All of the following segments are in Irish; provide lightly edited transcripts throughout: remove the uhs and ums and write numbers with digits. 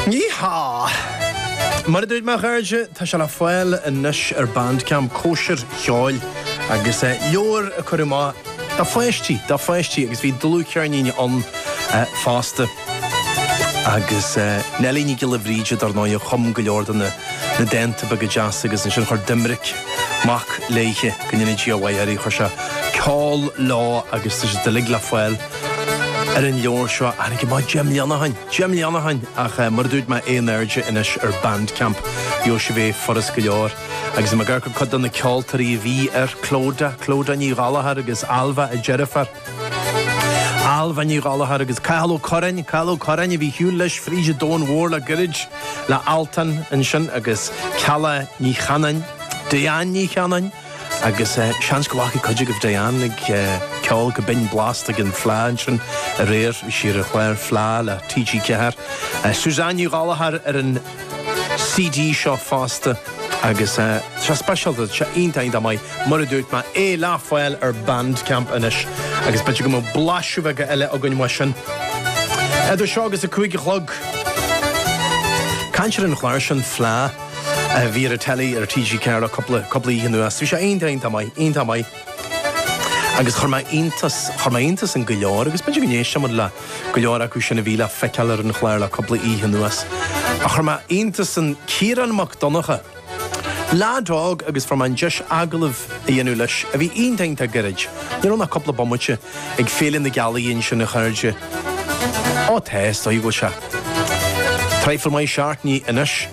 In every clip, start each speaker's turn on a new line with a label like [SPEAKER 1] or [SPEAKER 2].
[SPEAKER 1] Yeehaw! Mar dúid me ghairde tá se le foiil in níos Bandcamp Kosher Cheáil agus leor a chuirma Tá foiisttí agus bhí dulú cearníine an fásta agus nelíní go lehríide ar náid chum go leordan na dénta go jazz agus an sin chuir dimric mac léiche go nna GOAirí chuir se cáil lá agus tá sé de lig le foiil ar an leor seo ana go má Jim Leanahain ach mar dúid me éonairde inis ar Bandcamp jo sé bhéh foras go leor agus am gur chud an na ceoltarí bhí ar Clóda ní Gallahar agus Alva a Jennifer Alva ní Gallahar agus Cailó Corain a bhí hiú leis fríide dón mhór le gurrid le Altan an sin agus Cala ní Chanain Diane ní Chanain agus seans go bhacha chuide goh Diane ag ceol go bin blasta gin fláin sin a réir siar a chléir flá le TG Cehar Suzanne ní Gallahar ar an CD seo fásta agus se specialta se aontain dá mai mar a dúirt me é láfáil ar Bandcamp inis agus bete go mo blasú bheith eile a gine sin. Idir seo agus a chuige chlog Caintear an chláir sin flá bhí ar telí ar TG Cehar a coppla í nuas. Bhí se aontain dá mai agus chur aontas an go leor agus bete go nééis sem le go leor acu sinna bhíle feicealar an chláir le coppla í nuas. A chur aontas an Ciaran MacDonagha Ládág agus from an just agalah a dhéanú leis a bhí aontain a gurrid. Níor na coppla bommute ag félinn na gealaíonn sin na chuirde. Á test ó go se. Treifil mai seaartní inis.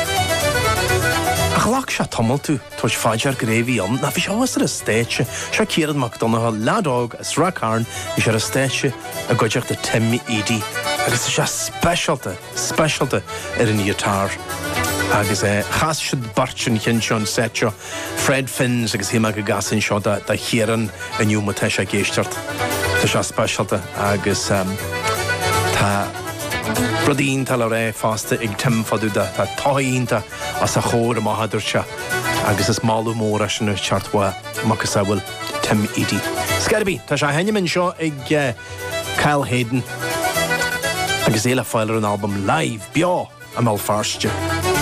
[SPEAKER 1] A chlach se tomol tú tuair fáidear gréhí an na bhí seáas ar a stéitse se Ciaran MacDonagha Ládág as Racarn is ar a stéitse a goideach de Timmy Edie agus se specialta ar an guitar. Agus chas siad bartin chin seán setio Fred Finns agus hí me go gasan seo de Ciaran aniu mo teis a géisteart. Tá se specialta agus tá brodín tal a ré fásta ag timfadú de tá táínta as a chóir a máthaidir se agus is máú mór sin teartha machchas a bhfuil Tim Edie. Scarabí, tá se heine seo ag Kyle Hayden agus éile fáilir an album live beá am all farste.